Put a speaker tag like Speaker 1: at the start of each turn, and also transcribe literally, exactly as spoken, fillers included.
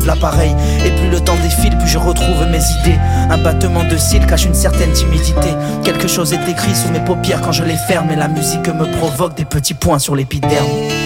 Speaker 1: l'appareil. Et plus le temps défile, plus je retrouve mes idées. Un battement de cils cache une certaine timidité. Quelque chose est écrit sous mes paupières quand je les ferme. Et la musique me provoque des petits points sur l'épiderme.